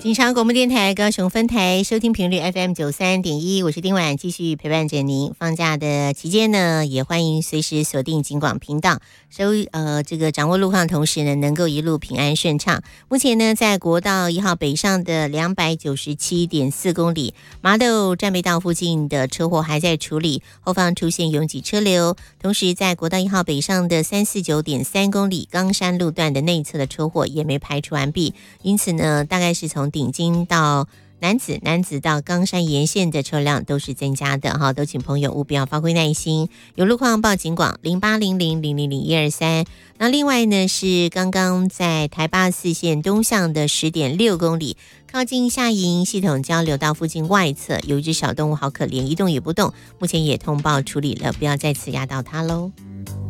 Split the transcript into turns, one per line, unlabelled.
警察广播电台高雄分台收听频率 FM93.1，我是丁婉，继续陪伴着您。放假的期间呢，也欢迎随时锁定警广频道，这个掌握路况的同时呢，能够一路平安顺畅。目前呢，在国道1号北上的297.4公里，麻豆战备道附近的车祸还在处理，后方出现拥挤车流。同时，在国道1号北上的349.3公里冈山路段的内侧的车祸也没排除完毕，因此呢，大概是从顶金到南子到冈山沿线的车辆都是增加的哈，都请朋友务必要发挥耐心，有路况报警广0800000123。那另外呢是刚刚在台84线东向的10.6公里，靠近下营系统交流道附近外侧有一只小动物好可怜，一动也不动，目前也通报处理了，不要再次压到它喽。